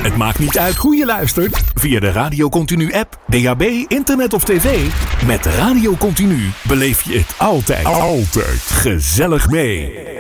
Het maakt niet uit hoe je luistert. Via de Radio Continu app, DAB, internet of tv. Met Radio Continu beleef je het altijd gezellig mee.